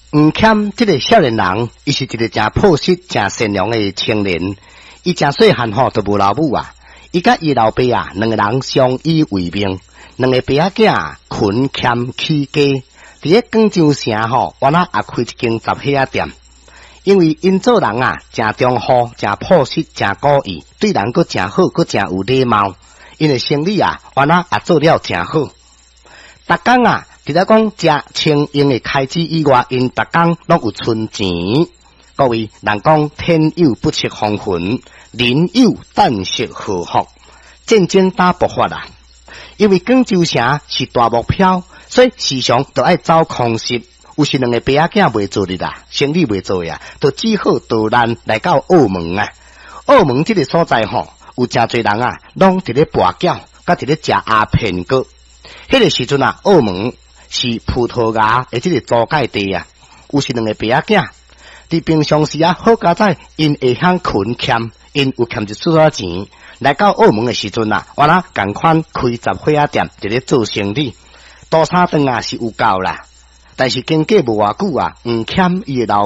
黄谦这个少年人，伊是一个真朴实、真善良的青年。伊真细汉就无老母啊，伊甲伊老爸啊两个人相依为命，两个爸仔囝勤俭起家，伫咧广州城原来也开一间杂货店。因为因做人啊，真忠厚、真朴实、真古意，对人阁真好，阁真有礼貌。因的生意啊，原来也做了真好。逐工啊，除了讲食清用的开支以外，因逐工拢有存钱。各位，人讲天有不测风云，人有旦夕祸福，战争打爆发啦。因为广州城是大目标，所以时常都爱走空袭。有时两个爸仔囝袂做的啦，生意袂做呀，就只好逃难来到澳门啊。澳门这个所在有真侪人啊，拢伫咧跋筊，甲伫咧食鸦片果。迄个时阵啊，澳门是葡萄牙的这个租界地啊。有时两个爸仔囝伫平常时啊，好佳在因会晓勤俭，因有欠一撮钱。来到澳门的时阵啊，我啦共款开杂货店，伫咧做生意。多三顿啊是有够啦。但是经过无偌久啊，欠伊的老